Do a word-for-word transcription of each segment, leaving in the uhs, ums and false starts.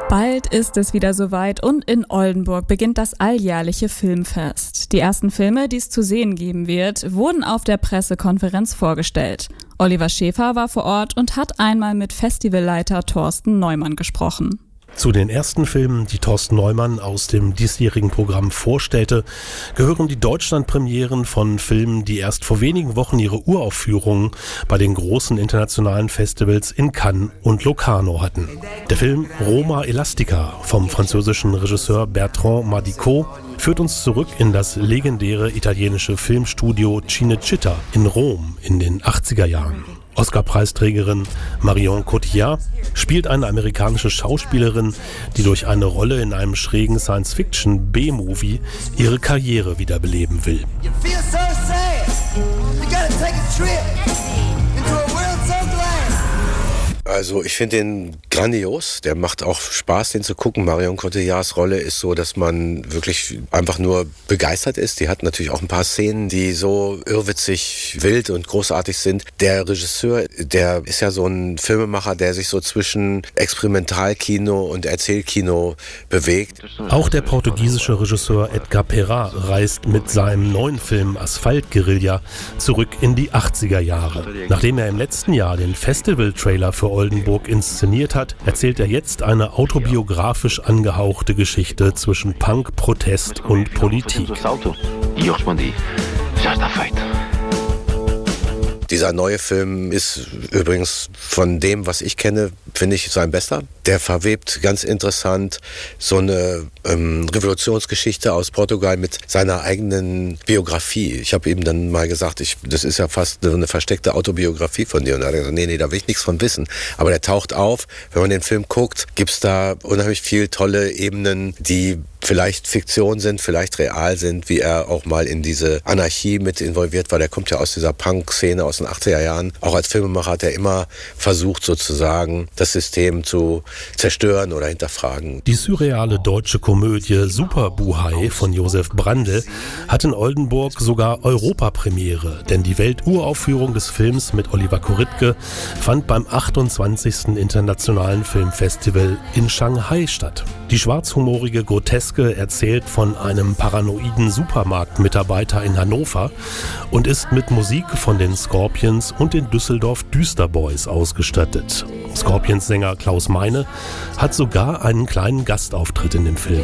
Bald ist es wieder soweit und in Oldenburg beginnt das alljährliche Filmfest. Die ersten Filme, die es zu sehen geben wird, wurden auf der Pressekonferenz vorgestellt. Oliver Schäfer war vor Ort und hat einmal mit Festivalleiter Thorsten Neumann gesprochen. Zu den ersten Filmen, die Thorsten Neumann aus dem diesjährigen Programm vorstellte, gehören die Deutschlandpremieren von Filmen, die erst vor wenigen Wochen ihre Uraufführungen bei den großen internationalen Festivals in Cannes und Locarno hatten. Der Film Roma Elastica vom französischen Regisseur Bertrand Madicoat führt uns zurück in das legendäre italienische Filmstudio Cinecittà in Rom in den achtziger Jahren. Oscar-Preisträgerin Marion Cotillard spielt eine amerikanische Schauspielerin, die durch eine Rolle in einem schrägen Science-Fiction-B-Movie ihre Karriere wiederbeleben will. Also ich finde den grandios, der macht auch Spaß, den zu gucken. Marion Cotillards Rolle ist so, dass man wirklich einfach nur begeistert ist. Die hat natürlich auch ein paar Szenen, die so irrwitzig, wild und großartig sind. Der Regisseur, der ist ja so ein Filmemacher, der sich so zwischen Experimentalkino und Erzählkino bewegt. Auch der portugiesische Regisseur Edgar Perat reist mit seinem neuen Film Asphalt-Guerilla zurück in die achtziger Jahre. Nachdem er im letzten Jahr den Festival-Trailer für Oldenburg inszeniert hat, erzählt er jetzt eine autobiografisch angehauchte Geschichte zwischen Punk, Protest und Politik. Dieser neue Film ist übrigens von dem, was ich kenne, finde ich sein bester. Der verwebt ganz interessant so eine ähm, Revolutionsgeschichte aus Portugal mit seiner eigenen Biografie. Ich habe ihm dann mal gesagt, ich, das ist ja fast eine versteckte Autobiografie von dir. Und er hat gesagt, nee, nee, da will ich nichts von wissen. Aber der taucht auf, wenn man den Film guckt, gibt's da unheimlich viel tolle Ebenen, die vielleicht Fiktion sind, vielleicht real sind, wie er auch mal in diese Anarchie mit involviert war. Der kommt ja aus dieser Punk-Szene aus den achtziger Jahren. Auch als Filmemacher hat er immer versucht, sozusagen das System zu zerstören oder hinterfragen. Die surreale deutsche Komödie Superbuhai von Josef Brandl hat in Oldenburg sogar Europapremiere, denn die Welturaufführung des Films mit Oliver Koritke fand beim achtundzwanzigsten Internationalen Filmfestival in Shanghai statt. Die schwarzhumorige Groteske erzählt von einem paranoiden Supermarktmitarbeiter in Hannover und ist mit Musik von den Scorpions und den Düsseldorf Düsterboys ausgestattet. Scorpions-Sänger Klaus Meine hat sogar einen kleinen Gastauftritt in dem Film.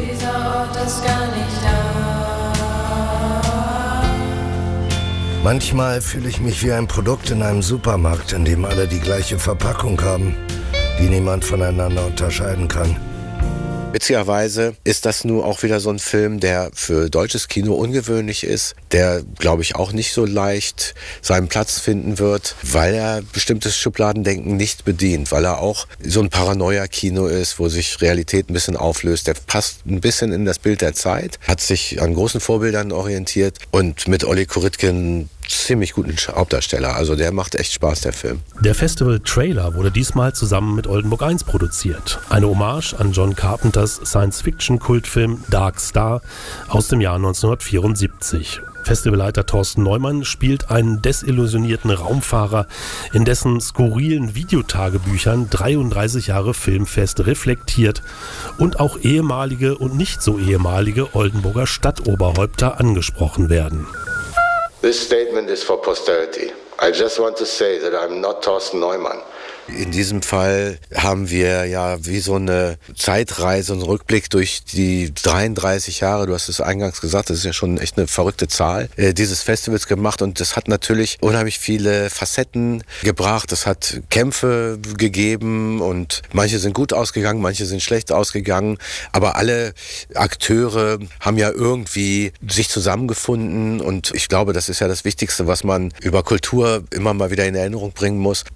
Manchmal fühle ich mich wie ein Produkt in einem Supermarkt, in dem alle die gleiche Verpackung haben, die niemand voneinander unterscheiden kann. Witzigerweise ist das nur auch wieder so ein Film, der für deutsches Kino ungewöhnlich ist, der, glaube ich, auch nicht so leicht seinen Platz finden wird, weil er bestimmtes Schubladendenken nicht bedient, weil er auch so ein Paranoia-Kino ist, wo sich Realität ein bisschen auflöst. Der passt ein bisschen in das Bild der Zeit, hat sich an großen Vorbildern orientiert und mit Olli Koritke einen ziemlich guten Hauptdarsteller. Also der macht echt Spaß, der Film. Der Festival-Trailer wurde diesmal zusammen mit Oldenburg eins produziert. Eine Hommage an John Carpenters Science-Fiction-Kultfilm Dark Star aus dem Jahr neunzehnhundertvierundsiebzig. Festivalleiter Thorsten Neumann spielt einen desillusionierten Raumfahrer, in dessen skurrilen Videotagebüchern dreiunddreißig Jahre Filmfest reflektiert und auch ehemalige und nicht so ehemalige Oldenburger Stadtoberhäupter angesprochen werden. This statement is for posterity. I just want to say that I'm not Thorsten Neumann. In diesem Fall haben wir ja wie so eine Zeitreise, einen Rückblick durch die dreiunddreißig Jahre, du hast es eingangs gesagt, das ist ja schon echt eine verrückte Zahl, äh, dieses Festivals gemacht und das hat natürlich unheimlich viele Facetten gebracht. Es hat Kämpfe gegeben und manche sind gut ausgegangen, manche sind schlecht ausgegangen, aber alle Akteure haben ja irgendwie sich zusammengefunden und ich glaube, das ist ja das Wichtigste, was man über Kultur immer mal wieder in Erinnerung bringen muss.